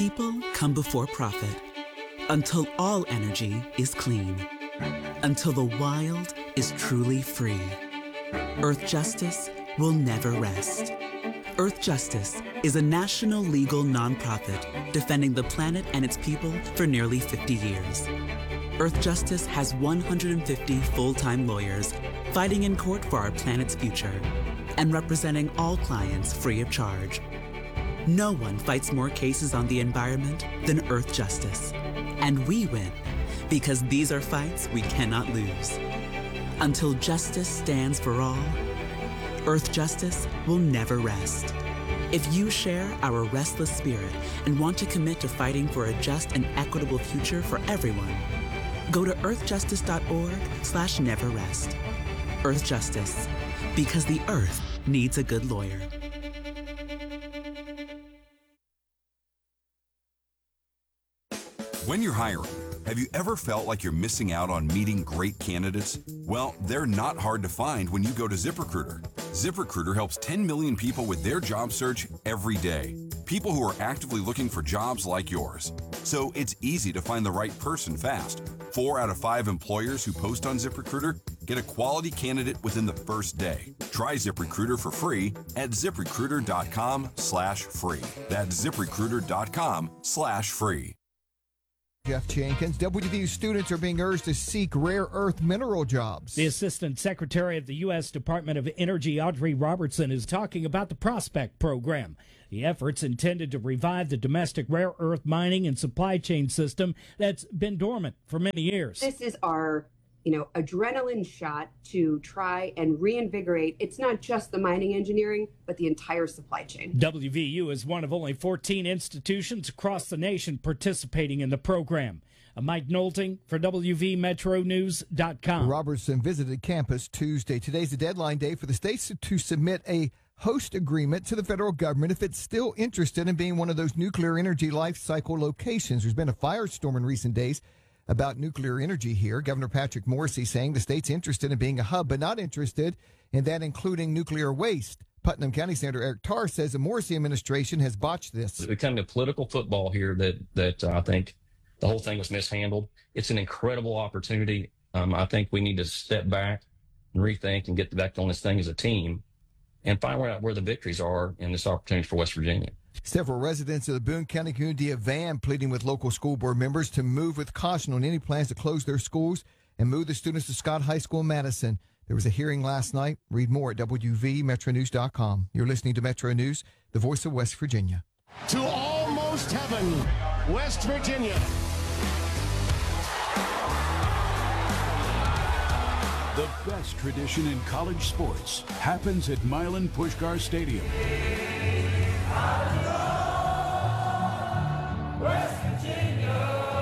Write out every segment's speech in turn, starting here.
People come before profit. Until all energy is clean. Until the wild is truly free. Earth Justice will never rest. Earth Justice is a national legal nonprofit defending the planet and its people for nearly 50 years. Earth Justice has 150 full-time lawyers fighting in court for our planet's future and representing all clients free of charge. No one fights more cases on the environment than Earth Justice. And we win because these are fights we cannot lose. Until justice stands for all, Earth Justice will never rest. If you share our restless spirit and want to commit to fighting for a just and equitable future for everyone, go to earthjustice.org/neverrest. Earth Justice, because the Earth needs a good lawyer. When you're hiring, have you ever felt like you're missing out on meeting great candidates? Well, they're not hard to find when you go to ZipRecruiter. ZipRecruiter helps 10 million people with their job search every day. People who are actively looking for jobs like yours. So it's easy to find the right person fast. 4 out of 5 employers who post on ZipRecruiter get a quality candidate within the first day. Try ZipRecruiter for free at ZipRecruiter.com/free. That's ZipRecruiter.com/free. Jeff Jenkins. WVU students are being urged to seek rare earth mineral jobs. The Assistant Secretary of the U.S. Department of Energy, Audrey Robertson, is talking about the Prospect Program. The effort's intended to revive the domestic rare earth mining and supply chain system that's been dormant for many years. This is our adrenaline shot to try and reinvigorate. It's not just the mining engineering, but the entire supply chain. WVU is one of only 14 institutions across the nation participating in the program. Mike Knowlting for WVMetroNews.com. Robertson visited campus Tuesday. Today's the deadline day for the states to submit a host agreement to the federal government if it's still interested in being one of those nuclear energy life cycle locations. There's been a firestorm in recent days about nuclear energy here. Governor Patrick Morrisey saying the state's interested in being a hub, but not interested in that including nuclear waste. Putnam County Senator Eric Tarr says the Morrisey administration has botched this. It's becoming a political football here that I think the whole thing was mishandled. It's an incredible opportunity. I think we need to step back and rethink and get back on this thing as a team and find out where the victories are in this opportunity for West Virginia. Several residents of the Boone County community of Van pleading with local school board members to move with caution on any plans to close their schools and move the students to Scott High School in Madison. There was a hearing last night. Read more at WVMetroNews.com. You're listening to Metro News, the voice of West Virginia. To almost heaven, West Virginia. The best tradition in college sports happens at Milan Puskar Stadium. West Virginia,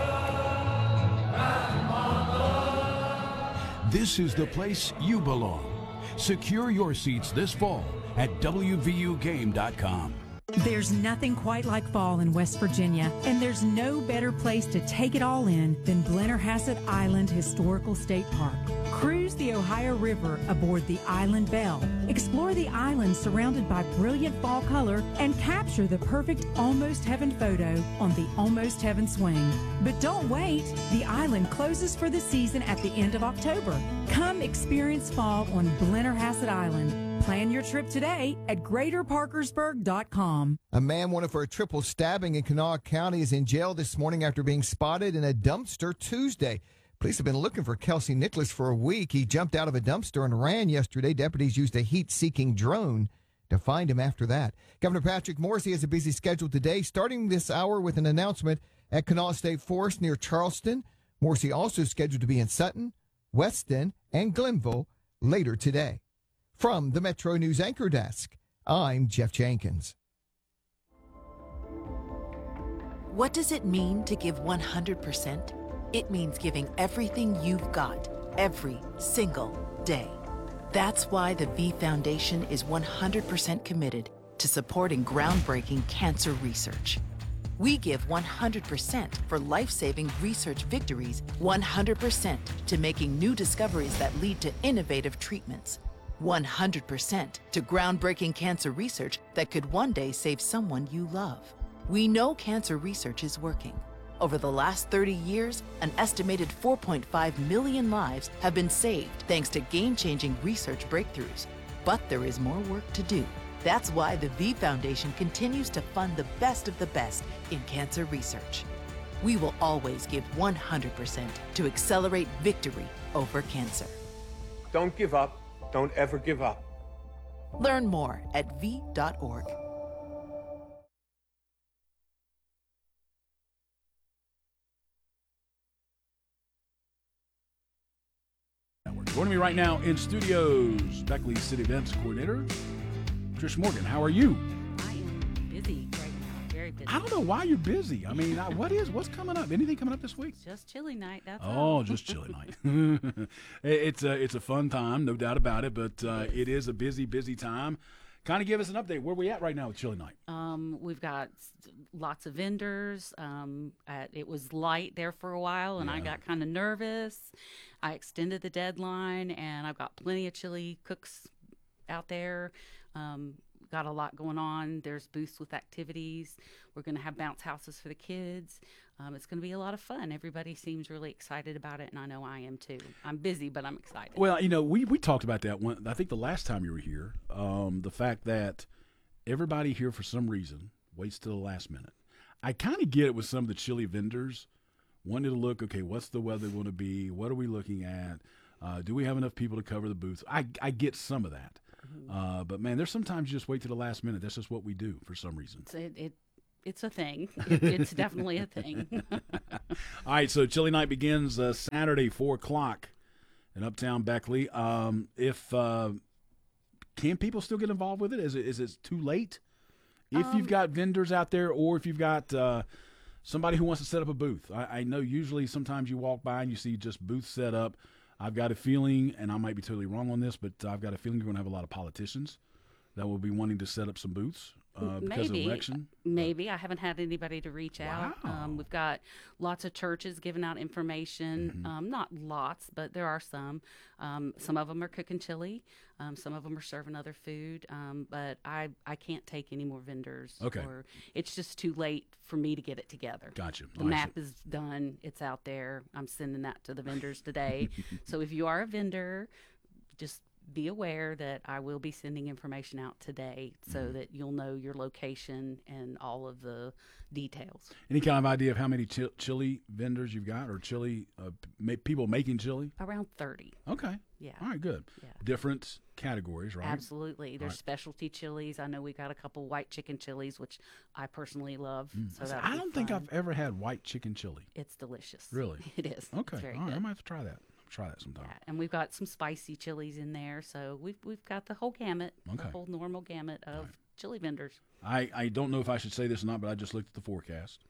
this is the place you belong. Secure your seats this fall at WVUGame.com. There's nothing quite like fall in West Virginia, and there's no better place to take it all in than Blennerhassett Island Historical State Park. Cruise the Ohio River aboard the Island Belle. Explore the island surrounded by brilliant fall color and capture the perfect Almost Heaven photo on the Almost Heaven swing. But don't wait. The island closes for the season at the end of October. Come experience fall on Blennerhassett Island. Plan your trip today at GreaterParkersburg.com. A man wanted for a triple stabbing in Kanawha County is in jail this morning after being spotted in a dumpster Tuesday. Police have been looking for Kelsey Nicholas for a week. He jumped out of a dumpster and ran yesterday. Deputies used a heat-seeking drone to find him after that. Governor Patrick Morrisey has a busy schedule today, starting this hour with an announcement at Kanawha State Forest near Charleston. Morrisey also scheduled to be in Sutton, Weston, and Glenville later today. From the Metro News Anchor Desk, I'm Jeff Jenkins. What does it mean to give 100%? It means giving everything you've got, every single day. That's why the V Foundation is 100% committed to supporting groundbreaking cancer research. We give 100% for life-saving research victories, 100% to making new discoveries that lead to innovative treatments, 100% to groundbreaking cancer research that could one day save someone you love. We know cancer research is working. Over the last 30 years, an estimated 4.5 million lives have been saved thanks to game-changing research breakthroughs. But there is more work to do. That's why the V Foundation continues to fund the best of the best in cancer research. We will always give 100% to accelerate victory over cancer. Don't give up. Don't ever give up. Learn more at v.org. Joining me right now in studios, Beckley City Events Coordinator, Trish Morgan. How are you? I am busy right now, very busy. I don't know why you're busy. I mean, what's coming up? Anything coming up this week? Just chili night, that's all. Oh, just chili night. It's a fun time, no doubt about it, but it is a busy time. Kind of give us an update. Where are we at right now with chili night? We've got lots of vendors. It was light there for a while, and I got kind of nervous. I extended the deadline, and I've got plenty of chili cooks out there. Got a lot going on. There's booths with activities. We're going to have bounce houses for the kids. It's going to be a lot of fun. Everybody seems really excited about it, and I know I am too. I'm busy, but I'm excited. Well, we talked about that one. I think the last time you were here, the fact that everybody here for some reason waits till the last minute. I kind of get it with some of the chili vendors. Wanted to look, okay, what's the weather going to be? What are we looking at? Do we have enough people to cover the booths? I get some of that. But, man, there's sometimes you just wait to the last minute. That's just what we do for some reason. It's a thing. It's definitely a thing. All right, so chili night begins Saturday, 4 o'clock in Uptown Beckley. Can people still get involved with it? Is it too late? If you've got vendors out there, or if you've got somebody who wants to set up a booth. I know usually sometimes you walk by and you see just booths set up. I've got a feeling, and I might be totally wrong on this, but I've got a feeling you're going to have a lot of politicians that will be wanting to set up some booths because of election. Maybe. I haven't had anybody to reach out. We've got lots of churches giving out information. Not lots, but there are some. Some of them are cooking chili. Some of them are serving other food. But I can't take any more vendors. Okay. Or it's just too late for me to get it together. Gotcha. The map is done. It's out there. I'm sending that to the vendors today. So if you are a vendor, just be aware that I will be sending information out today so that you'll know your location and all of the details. Any kind of idea of how many chili vendors you've got, or chili people making chili? Around 30. Okay. Yeah. All right, good. Yeah. Different categories, right? Absolutely. There's specialty chilies. I know we got a couple white chicken chilies, which I personally love. So I don't think I've ever had white chicken chili. It's delicious. Really? It is. Okay. It's very all right, good. I might have to try that. Try that sometime. Yeah, and we've got some spicy chilies in there, so we've got the whole gamut, the whole normal gamut of chili vendors. I don't know if I should say this or not, but I just looked at the forecast.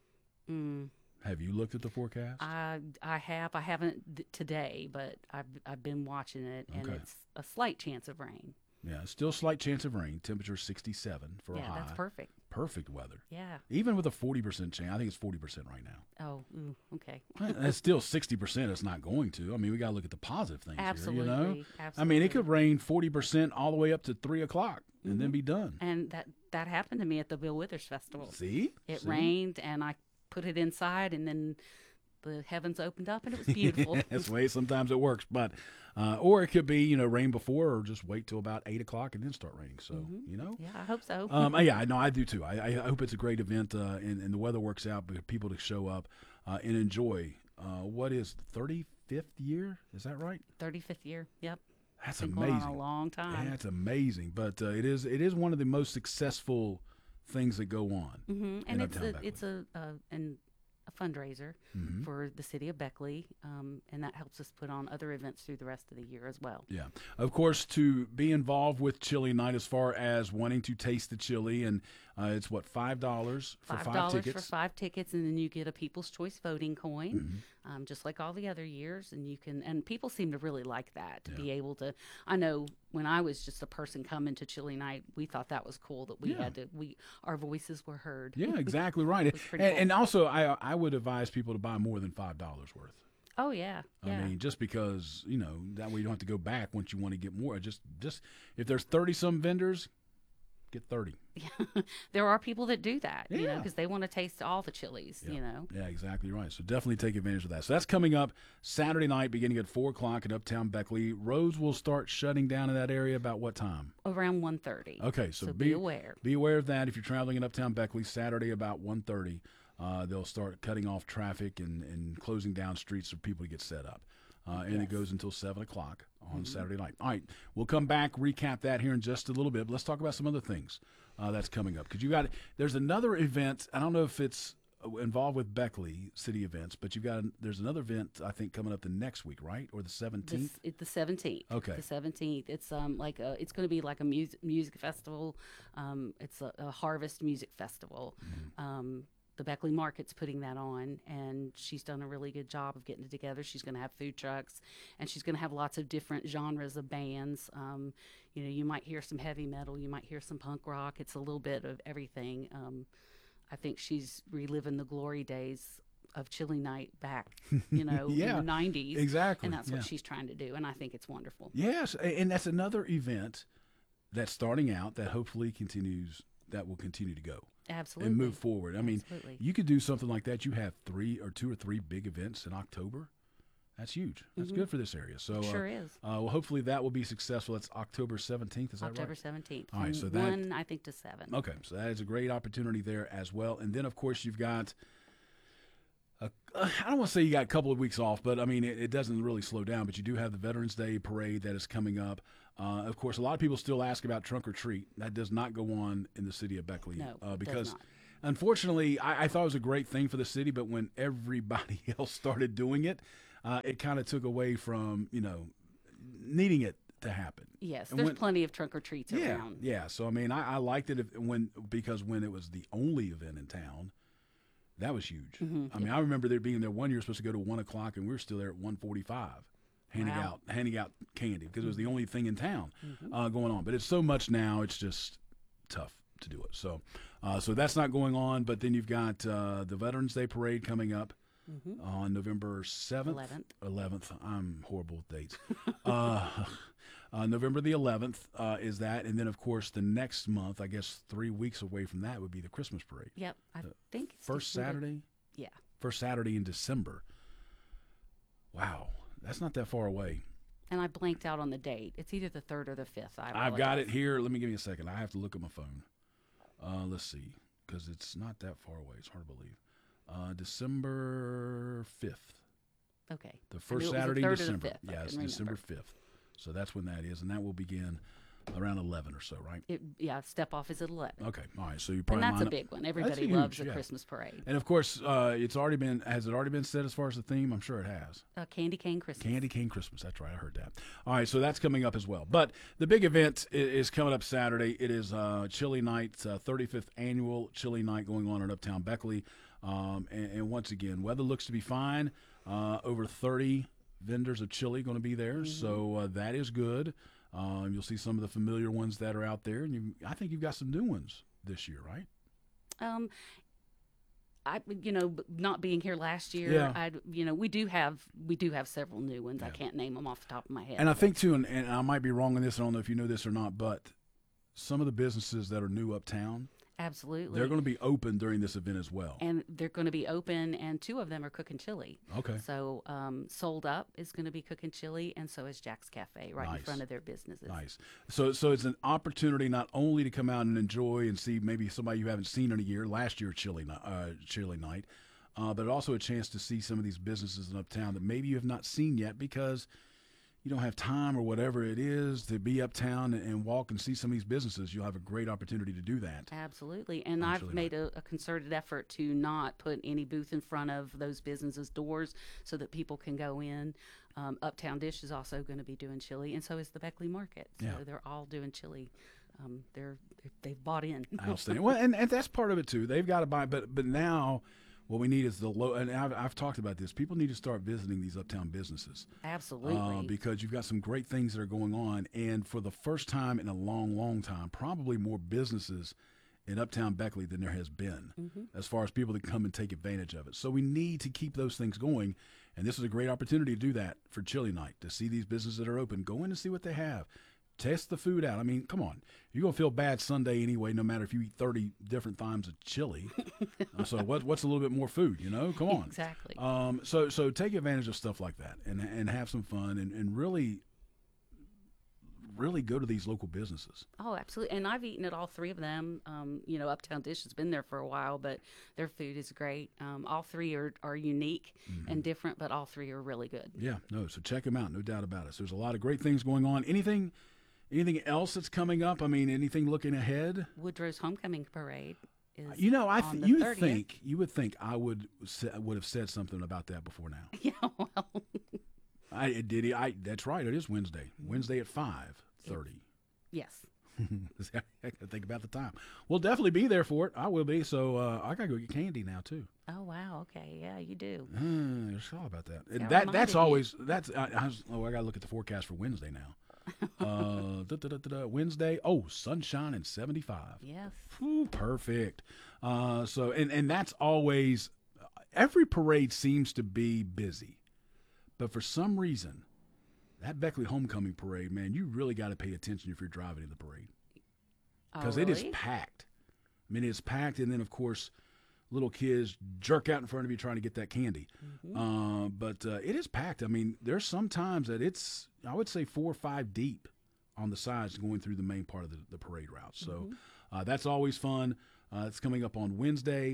Have you looked at the forecast? I have. I haven't today, but I've been watching it, and it's a slight chance of rain. Yeah, still a slight chance of rain. Temperature 67 for a high. Yeah, that's perfect. Perfect weather. Yeah. Even with a 40% chance. I think it's 40% right now. Oh, okay. That's still 60% it's not going to. I mean, we got to look at the positive things Absolutely. here, Absolutely. I mean, it could rain 40% all the way up to 3 o'clock and then be done. And that happened to me at the Bill Withers Festival. See? It rained, and I put it inside, and then the heavens opened up, and it was beautiful. That's the way sometimes it works. But or it could be, rain before, or just wait till about 8 o'clock and then start raining. So, Yeah, I hope so. Yeah, no, I do too. I hope it's a great event and the weather works out for people to show up and enjoy. What is the 35th year? Is that right? 35th year, yep. That's been amazing. Going on a long time. Yeah, that's amazing. But it is one of the most successful things that go on. And it's a fundraiser for the city of Beckley, and that helps us put on other events through the rest of the year as well. Yeah. Of course, to be involved with Chili Night as far as wanting to taste the chili, and it's what, $5 for 5 tickets? $5 for 5 tickets, and then you get a People's Choice voting coin, just like all the other years, and people seem to really like that, to be able to. I know when I was just a person coming to Chili Night, we thought that was cool that we had to. Our voices were heard. Yeah, exactly right. And also, I would advise people to buy more than $5 worth. Oh yeah. I mean, just because that way you don't have to go back once you want to get more. Just if there's 30 some vendors, get 30. There are people that do that, Yeah. because they want to taste all the chilies, Yeah, exactly right. So definitely take advantage of that. So that's coming up Saturday night, beginning at 4 o'clock in Uptown Beckley. Roads will start shutting down in that area about what time? Around 1:30. Okay, so be aware. Be aware of that if you're traveling in Uptown Beckley, Saturday about 1:30. They'll start cutting off traffic and closing down streets for people to get set up. And it goes until 7 o'clock on Saturday night. All right, we'll come back, recap that here in just a little bit. But let's talk about some other things that's coming up. Because there's another event. I don't know if it's involved with Beckley City Events, but there's another event, I think, coming up the next week, right? Or the 17th? The 17th. Okay. The 17th. It's it's going to be like a music festival. It's a harvest music festival. The Beckley Market's putting that on, and she's done a really good job of getting it together. She's going to have food trucks, and she's going to have lots of different genres of bands. You might hear some heavy metal, you might hear some punk rock. It's a little bit of everything. I think she's reliving the glory days of Chili Night back, in the 90s. Exactly. And that's what she's trying to do, and I think it's wonderful. Yes, and that's another event that's starting out that hopefully will continue to go. Absolutely. And move forward. I mean, Absolutely. you could do something like that. You have two or three big events in October. That's huge. That's good for this area. So It sure is. Well, hopefully that will be successful. It's October 17th. Is that October right? 17th. All right, From so 1, I think, to 7. Okay, so that is a great opportunity there as well. And then, of course, you've got I don't want to say you got a couple of weeks off, but I mean, it doesn't really slow down. But you do have the Veterans Day parade that is coming up. Of course, a lot of people still ask about Trunk or Treat. That does not go on in the city of Beckley. No, because does not. Unfortunately, I thought it was a great thing for the city, but when everybody else started doing it, it kind of took away from, needing it to happen. Yes, there's plenty of trunk or treats around. Yeah. So, I mean, I liked it because when it was the only event in town, that was huge. I mean, I remember there being there one year supposed to go to 1 o'clock, and we were still there at 1:45 handing out candy because it was the only thing in town going on. But it's so much now, it's just tough to do it. So that's not going on. But then you've got the Veterans Day parade coming up on November 7th. 11th. I'm horrible with dates. November the 11th is that. And then, of course, the next month, I guess 3 weeks away from that would be the Christmas parade. Yep. I think it's First December. Saturday? Yeah. First Saturday in December. Wow. That's not that far away. And I blanked out on the date. It's either the 3rd or the 5th. I've got it here. Let me give you a second. I have to look at my phone. Let's see, because it's not that far away. It's hard to believe. December 5th. Okay. The first Saturday in December. Yeah, it's December 5th. So that's when that is, and that will begin around 11 or so, right? Step off is at 11. Okay, all right. So you probably and that's line a up. big one. Everybody Huge, loves the Christmas parade. And of course, has it already been set as far as the theme? I'm sure it has. Candy Cane Christmas. Candy Cane Christmas. That's right. I heard that. All right, so that's coming up as well. But the big event is coming up Saturday. It is Chili Night, 35th annual Chili Night going on in Uptown Beckley. And once again, weather looks to be fine. Over 30 vendors of chili going to be there, so that is good. You'll see some of the familiar ones that are out there, and I think you've got some new ones this year, right? Not being here last year, we do have several new ones. I can't name them off the top of my head. And I think too, and I might be wrong on this. I don't know if you know this or not, but some of the businesses that are new uptown. Absolutely. They're going to be open during this event as well. And they're going to be open, and 2 of them are cooking chili. Okay. So Sold Up is going to be cooking chili, and so is Jack's Cafe right in front of their businesses. Nice. So it's an opportunity not only to come out and enjoy and see maybe somebody you haven't seen in a year, last year chili night, but also a chance to see some of these businesses in Uptown that maybe you have not seen yet because you don't have time or whatever it is to be uptown and walk and see some of these businesses. You'll have a great opportunity to do that. Absolutely. And I've made a concerted effort to not put any booth in front of those businesses' doors so that people can go in. Uptown Dish is also going to be doing chili, and so is the Beckley Market. So they're all doing chili. They've bought in. Outstanding. Well, and that's part of it too. They've got to buy, but now what we need is the low, and I've talked about this. People need to start visiting these uptown businesses. Absolutely. Because you've got some great things that are going on. And for the first time in a long, long time, probably more businesses in Uptown Beckley than there has been as far as people that come and take advantage of it. So we need to keep those things going. And this is a great opportunity to do that for Chili Night, to see these businesses that are open. Go in and see what they have. Test the food out. I mean, come on. You're going to feel bad Sunday anyway, no matter if you eat 30 different times of chili. So what's a little bit more food, you know? Come on. Exactly. So take advantage of stuff like that and have some fun and really go to these local businesses. Oh, absolutely. And I've eaten at all three of them. Uptown Dish has been there for a while, but their food is great. All three are unique and different, but all three are really good. Yeah, no, so check them out, no doubt about it. So there's a lot of great things going on. Anything else that's coming up? I mean, anything looking ahead? Woodrow's Homecoming Parade is you would think I would have said something about that before now. Yeah, well. That's right. It is Wednesday. Wednesday at 5:30. Yes. I gotta think about the time. We'll definitely be there for it. I will be. So I gotta go get candy now too. Oh wow. Okay. Yeah, you do. I forgot about that. And that's always that's. I gotta look at the forecast for Wednesday now. Wednesday. Oh, sunshine and 75. Yes. Ooh, perfect. So that's always. Every parade seems to be busy. But for some reason, that Beckley Homecoming Parade, man, you really got to pay attention if you're driving in the parade. Because it is packed. I mean, it's packed, and then, of course, little kids jerk out in front of you trying to get that candy. But it is packed. I mean, there's some times that it's, I would say, 4 or 5 deep on the sides going through the main part of the parade route. So that's always fun. It's coming up on Wednesday.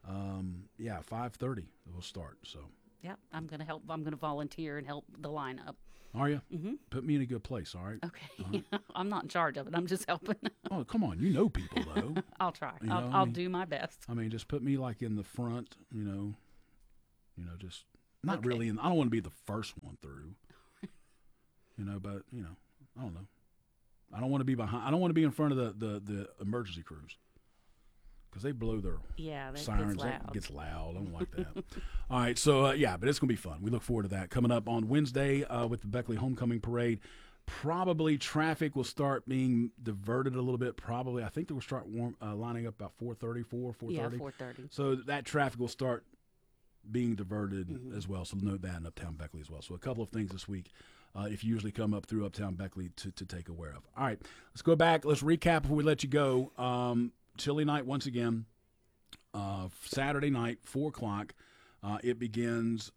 5:30 we'll start, so. Yep, I'm going to help. I'm going to volunteer and help the lineup. Are you? Mm-hmm. Put me in a good place, all right? Okay. I'm not in charge of it. I'm just helping. Oh, come on. You know people, though. I'll try. I'll do my best. I mean, just put me, like, in the front, just not really in. I don't want to be the first one through, but, I don't know. I don't want to be behind. I don't want to be in front of the emergency crews. Because they blow their sirens. That gets loud. I don't like that. All right, so, but it's going to be fun. We look forward to that. Coming up on Wednesday with the Beckley Homecoming Parade, probably traffic will start being diverted a little bit. Probably, I think they will start lining up about 4:30. Yeah, 4:30. So that traffic will start being diverted as well. So note that in Uptown Beckley as well. So a couple of things this week if you usually come up through Uptown Beckley to take aware of. All right, let's go back. Let's recap before we let you go. Chili night once again, Saturday night, 4 o'clock. It begins.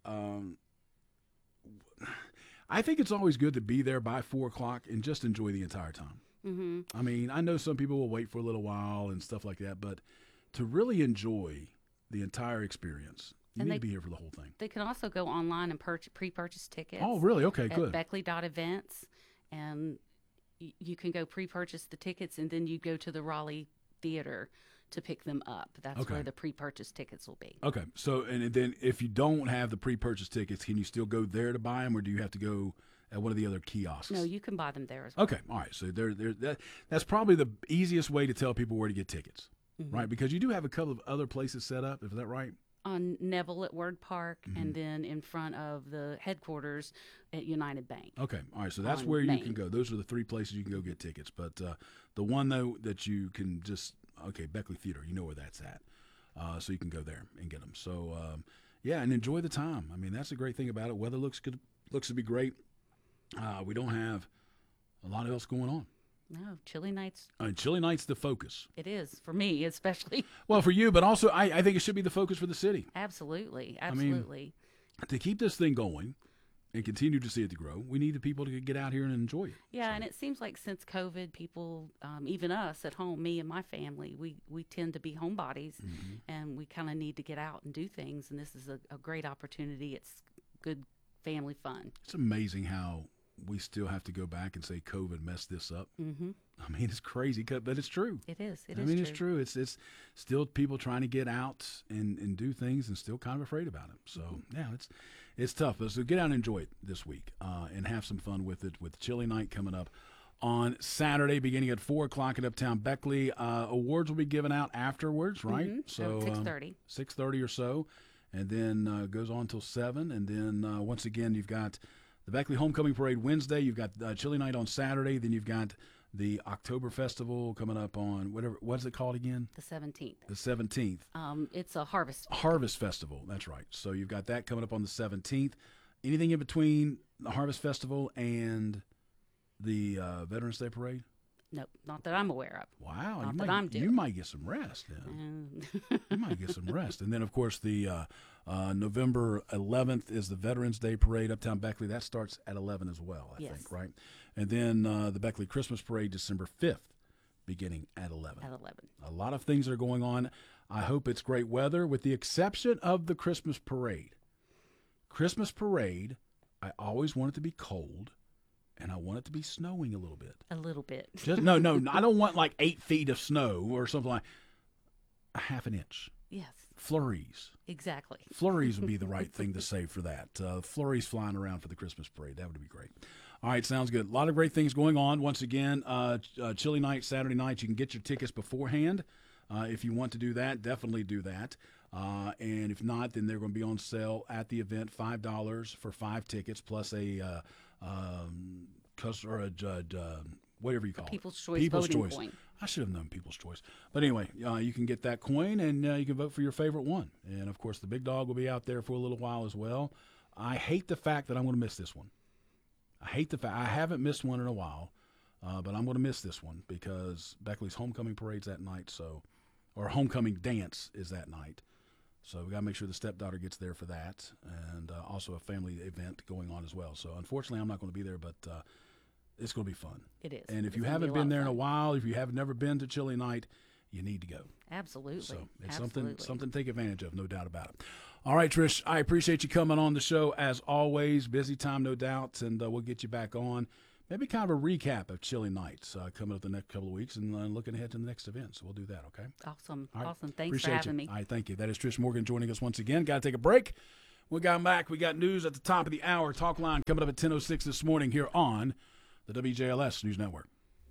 I think it's always good to be there by 4 o'clock and just enjoy the entire time. I mean, I know some people will wait for a little while and stuff like that, but to really enjoy the entire experience, you need to be here for the whole thing. They can also go online and pre-purchase tickets. Oh, really? Okay, good. At Beckley.events, and you can go pre-purchase the tickets, and then you go to the Raleigh Theater to pick them up. That's where the pre-purchase tickets will be. Okay. So, and then if you don't have the pre-purchase tickets, can you still go there to buy them, or do you have to go at one of the other kiosks? No, you can buy them there as well. Okay. All right. So that's probably the easiest way to tell people where to get tickets, right? Because you do have a couple of other places set up. Is that right? On Neville at Word Park, and then in front of the headquarters at United Bank. Okay. All right. So that's where you can go. Those are the 3 places you can go get tickets. But the one, though, that you can just, Beckley Theater, you know where that's at. So you can go there and get them. So, and enjoy the time. I mean, that's the great thing about it. Weather looks good, looks to be great. We don't have a lot else going on. No, Chili Night's. Chili Night's the focus. It is, for me especially. Well, for you, but also I think it should be the focus for the city. Absolutely. Absolutely. I mean, to keep this thing going and continue to see it to grow, we need the people to get out here and enjoy it. Yeah, and it seems like since COVID, people, even us at home, me and my family, we tend to be homebodies, and we kind of need to get out and do things, and this is a great opportunity. It's good family fun. It's amazing how we still have to go back and say COVID messed this up. I mean, it's crazy, but it's true. It is. It's true. It's still people trying to get out and do things and still kind of afraid about it. So, it's tough. But so get out and enjoy it this week and have some fun with it with Chili Night coming up on Saturday beginning at 4 o'clock at Uptown Beckley. Awards will be given out afterwards, right? So 6:30. 6:30 or so. And then goes on till 7. And then once again, you've got the Beckley Homecoming Parade Wednesday. You've got Chili Night on Saturday. Then you've got the October Festival coming up on what's it called again? The 17th. The 17th. It's a Harvest Festival. That's right. So you've got that coming up on the 17th. Anything in between the Harvest Festival and the Veterans Day Parade? Nope, not that I'm aware of. Wow, Not that I'm doing. You might get some rest then. You might get some rest. And then, of course, the November 11th is the Veterans Day Parade uptown Beckley. That starts at 11 as well, I think, right? And then the Beckley Christmas Parade, December 5th, beginning at 11. At 11. A lot of things are going on. I hope it's great weather, with the exception of the Christmas Parade. Christmas Parade, I always want it to be cold. And I want it to be snowing a little bit. A little bit. No, I don't want like 8 feet of snow or something like a half an inch. Yes. Flurries. Exactly. Flurries would be the right thing to say for that. Flurries flying around for the Christmas parade. That would be great. All right, sounds good. A lot of great things going on. Once again, Chili Night, Saturday night. You can get your tickets beforehand. If you want to do that, definitely do that. And if not, then they're going to be on sale at the event, $5 for 5 tickets, plus a whatever you call it. People's Choice voting coin. I should have known People's Choice. But anyway, you can get that coin, and you can vote for your favorite one. And, of course, the big dog will be out there for a little while as well. I hate the fact that I'm going to miss this one. I haven't missed one in a while, but I'm going to miss this one because Beckley's homecoming parade's that night, or homecoming dance is that night. So we got to make sure the stepdaughter gets there for that, and also a family event going on as well. So unfortunately, I'm not going to be there, but it's going to be fun. It is. And if you haven't been there in a while, if you have never been to Chili Night, you need to go. Absolutely. So it's something to take advantage of, no doubt about it. All right, Trish, I appreciate you coming on the show as always. Busy time, no doubt, and we'll get you back on. Maybe kind of a recap of Chili Nights coming up the next couple of weeks and looking ahead to the next event. So we'll do that, okay? Awesome. Right. Awesome. Thanks Appreciate for having me. All right, thank you. That is Trish Morgan joining us once again. Got to take a break. We got back. We got news at the top of the hour. Talk line coming up at 10:06 this morning here on the WJLS News Network.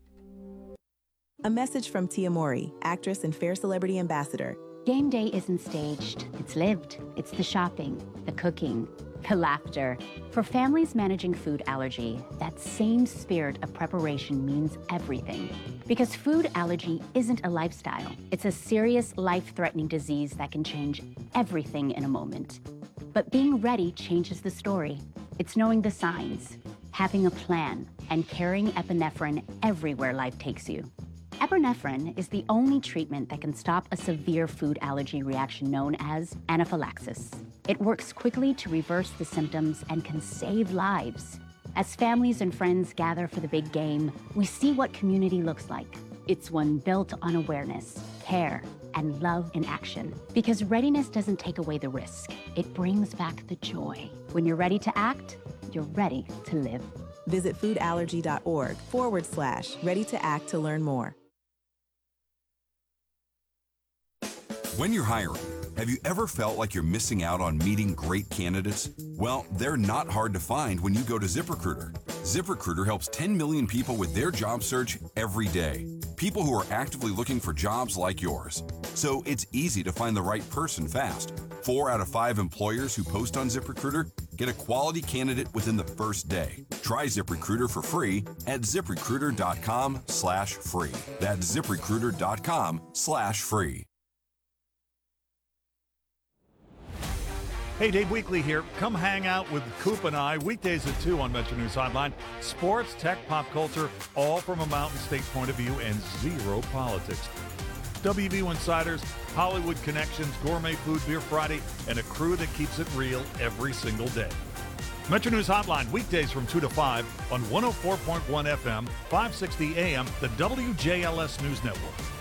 A message from Tia Mowry, actress and Fair Celebrity Ambassador. Game day isn't staged. It's lived. It's the shopping, the cooking, the laughter. For families managing food allergy, that same spirit of preparation means everything. Because food allergy isn't a lifestyle. It's a serious, life-threatening disease that can change everything in a moment. But being ready changes the story. It's knowing the signs, having a plan, and carrying epinephrine everywhere life takes you. Epinephrine is the only treatment that can stop a severe food allergy reaction known as anaphylaxis. It works quickly to reverse the symptoms and can save lives. As families and friends gather for the big game, we see what community looks like. It's one built on awareness, care, and love in action. Because readiness doesn't take away the risk. It brings back the joy. When you're ready to act, you're ready to live. Visit foodallergy.org/ready to act to learn more. When you're hiring, have you ever felt like you're missing out on meeting great candidates? Well, they're not hard to find when you go to ZipRecruiter. ZipRecruiter helps 10 million people with their job search every day. People who are actively looking for jobs like yours. So it's easy to find the right person fast. 4 out of 5 employers who post on ZipRecruiter get a quality candidate within the first day. Try ZipRecruiter for free at ZipRecruiter.com/free. That's ZipRecruiter.com/free. Hey, Dave Weekley here. Come hang out with Coop and I weekdays at 2 on Metro News Hotline. Sports, tech, pop culture, all from a Mountain State point of view and zero politics. WVU Insiders, Hollywood Connections, Gourmet Food, Beer Friday, and a crew that keeps it real every single day. Metro News Hotline, weekdays from 2 to 5 on 104.1 FM, 560 AM, the WJLS News Network.